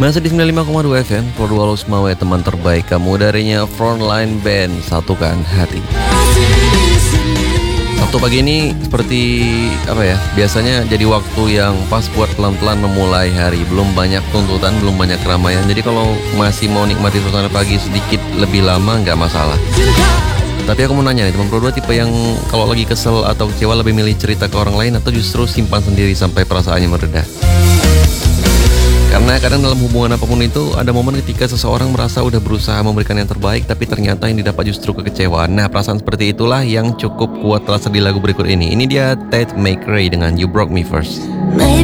Masih di 95,2 FM, Pro 2 Los Mawe, teman terbaik kamu darinya Frontline Band, satukan hati. Sabtu pagi ini seperti biasanya jadi waktu yang pas buat pelan-pelan memulai hari. Belum banyak tuntutan, belum banyak keramaian. Jadi kalau masih mau nikmati suasana pagi sedikit lebih lama nggak masalah. Tapi aku mau nanya nih, teman Pro 2 tipe yang kalau lagi kesel atau kecewa lebih milih cerita ke orang lain atau justru simpan sendiri sampai perasaannya mereda? Karena kadang dalam hubungan apapun itu ada momen ketika seseorang merasa udah berusaha memberikan yang terbaik, tapi ternyata yang didapat justru kekecewaan. Nah, perasaan seperti itulah yang cukup kuat terasa di lagu berikut ini. Ini dia Tate McRae dengan You Broke Me First.